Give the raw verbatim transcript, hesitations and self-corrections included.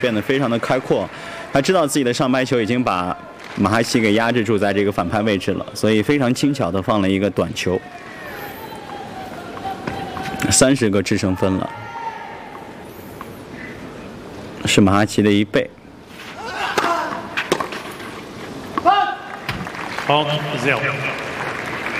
变得非常的开阔，他知道自己的上拍球已经把马哈奇给压制住在这个反拍位置了，所以非常轻巧的放了一个短球，三十个制胜分了，是马哈奇的一倍。 好 ，zero。